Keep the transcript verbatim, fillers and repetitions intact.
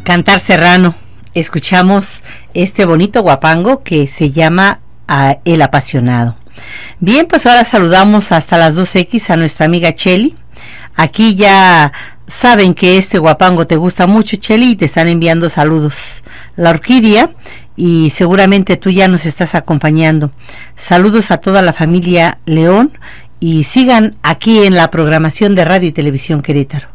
Cantar Serrano. Escuchamos este bonito guapango que se llama uh, El Apasionado. Bien, pues ahora saludamos hasta las dos equis a nuestra amiga Cheli. Aquí ya saben que este guapango te gusta mucho, Cheli, y te están enviando saludos. La Orquídea, y seguramente tú ya nos estás acompañando. Saludos a toda la familia León y sigan aquí en la programación de Radio y Televisión Querétaro.